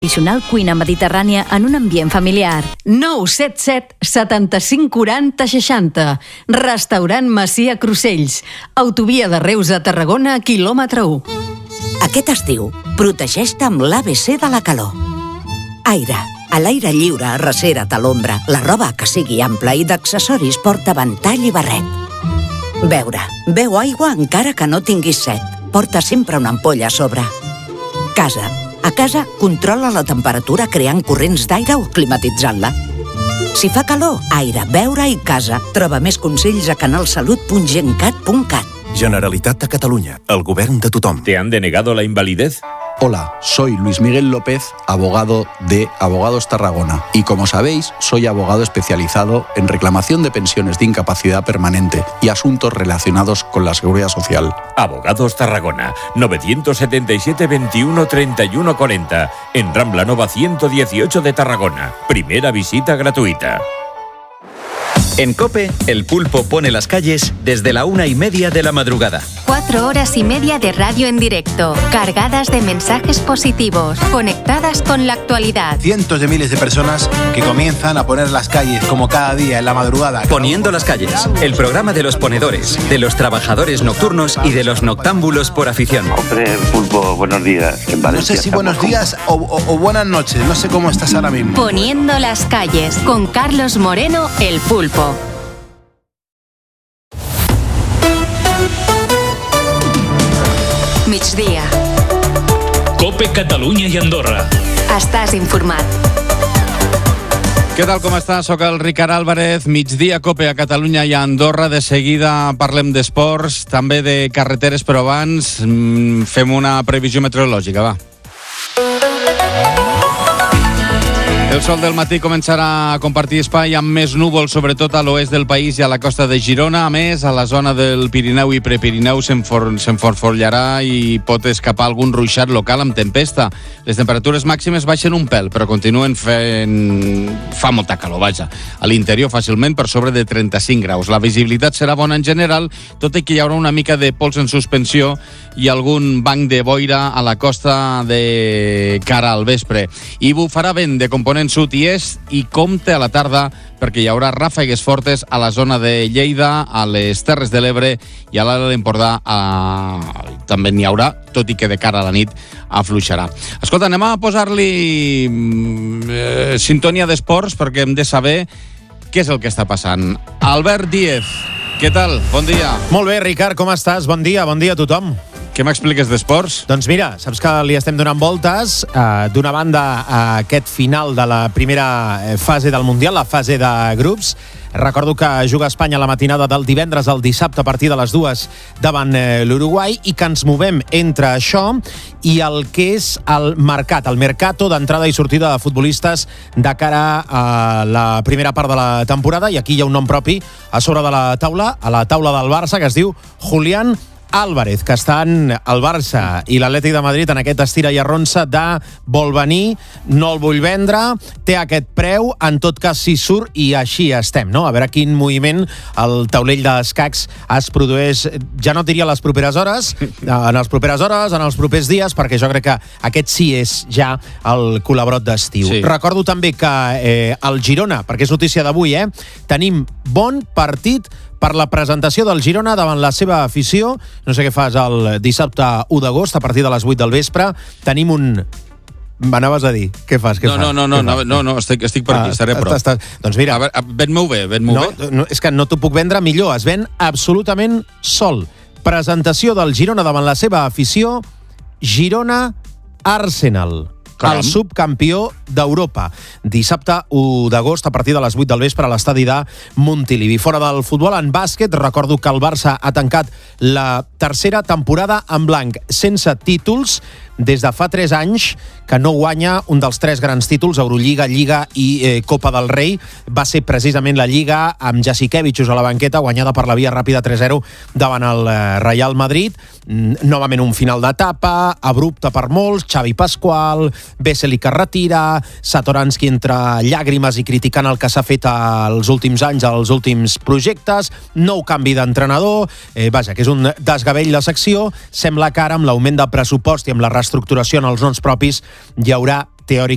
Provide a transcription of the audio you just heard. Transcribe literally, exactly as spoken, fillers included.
tradicional cuina mediterrània en un ambient familiar. nou set set setanta-cinc quaranta seixanta. Restaurant Macia Crucells. Autovia de Reus a Tarragona, quilòmetre u. Aquest estiu, protegeix-te amb l'A B C de la calor. Aire. A l'aire lliure, arrecera't a l'ombra. La roba que sigui ampla i d'accessoris porta ventall i barret. Beure. Beu aigua encara que no tinguis set. Porta sempre una ampolla a sobre. Casa. A casa, controla la temperatura creant corrents d'aire o climatitzant-la. Si fa calor, aire, beure i casa. Troba més consells a canalsalut punt gencat punt cat. Generalitat de Catalunya, el govern de tothom. ¿Te han denegado la invalidez? Hola, soy Luis Miguel López, abogado de Abogados Tarragona. Y como sabéis, soy abogado especializado en reclamación de pensiones de incapacidad permanente y asuntos relacionados con la seguridad social. Abogados Tarragona, novecientos setenta y siete veintiuno treinta y uno cuarenta, en Rambla Nova ciento dieciocho de Tarragona. Primera visita gratuita. En COPE, el pulpo pone las calles desde la una y media de la madrugada. Cuatro horas y media de radio en directo, cargadas de mensajes positivos, conectadas con la actualidad. Cientos de miles de personas que comienzan a poner las calles como cada día en la madrugada. Poniendo las calles, el programa de los ponedores, de los trabajadores nocturnos y de los noctámbulos por afición. Hombre, pulpo, buenos días. En no sé si buenos días o, o, o buenas noches, no sé cómo estás ahora mismo. Poniendo las calles, con Carlos Moreno, el pulpo. Migdia. COPE Catalunya i Andorra. Estàs informat. Què tal, com estàs? Soc el Ricard Álvarez. Migdia, COPE a Catalunya i a Andorra. De seguida parlem d'esports, també de carreteres, però abans mmm, fem una previsió meteorològica, va. El sol del matí començarà a compartir espai amb més núvols, sobretot a l'oest del país i a la costa de Girona. A més, a la zona del Pirineu i Prepirineu s'enforfollarà i pot escapar algun ruixat local amb tempesta. Les temperatures màximes baixen un pèl, però continuen fent... fa molta calor, vaja. A l'interior fàcilment per sobre de trenta-cinc graus. La visibilitat serà bona en general, tot i que hi haurà una mica de pols en suspensió i algun banc de boira a la costa de cara al vespre. I bufarà vent de component sud i est i compte a la tarda perquè hi haurà ràfegues fortes a la zona de Lleida, a les Terres de l'Ebre i a l'Alt Empordà a... també n'hi haurà, tot i que de cara a la nit afluixarà. Escolta, anem a posar-li eh, sintonia d'esports perquè hem de saber què és el que està passant. Albert Díez, què tal? Bon dia. Molt bé, Ricard, com estàs? Bon dia, bon dia a tothom. Què m'expliques d'esports? Doncs mira, saps que li estem donant voltes. Eh, d'una banda, a aquest final de la primera fase del Mundial, la fase de grups. Recordo que juga Espanya la matinada del divendres al dissabte a partir de les dues davant eh, l'Uruguai i que ens movem entre això i el que és el mercat, el mercato d'entrada i sortida de futbolistes de cara a la primera part de la temporada. I aquí hi ha un nom propi a sobre de la taula, a la taula del Barça, que es diu Julián Álvarez, que estan el Barça i l'Atlètic de Madrid en aquest estira i arronsa de vol venir, no el vull vendre, té aquest preu, en tot cas si surt, i així estem, no? A veure quin moviment el taulell d'escacs es produeix, ja no diria les properes hores, en les properes hores, en els propers dies, perquè jo crec que aquest sí és ja el colabrot d'estiu. Sí. Recordo també que eh, el Girona, perquè és notícia d'avui, eh, tenim bon partit per la presentació del Girona davant la seva afició. No sé què fas el dissabte u d'agost a partir de les vuit del vespre. Tenim un... M'anaves a dir, què fas? Què no, fas? no, no, no, no, no, no, estic, estic per aquí, ah, estaré a prop. Estàs, doncs mira... A veure, ven-m'ho bé, ven-m'ho no, bé. No, és que no t'ho puc vendre millor, es ven absolutament sol. Presentació del Girona davant la seva afició, Girona-Arsenal. Caram. El subcampió d'Europa. Dissabte u d'agost a partir de les vuit del vespre a l'estadi de Montilivi. Fora del futbol, en bàsquet, recordo que el Barça ha tancat la tercera temporada en blanc, sense títols, des de fa tres anys que no guanya un dels tres grans títols, Eurolliga, Lliga i eh, Copa del Rei. Va ser precisament la Lliga amb Jasikevičius a la banqueta, guanyada per la via ràpida tres zero davant el eh, Real Madrid. Mm, novament un final d'etapa, abrupte per molts, Xavi Pascual, Vesely que retira, Satoranski entre llàgrimes i criticant el que s'ha fet els últims anys, els últims projectes, nou canvi d'entrenador, eh, vaja, que és un desgavell de secció. Sembla que ara amb l'augment de pressupost i amb la reestructuració en els noms propis hi haurà teòricament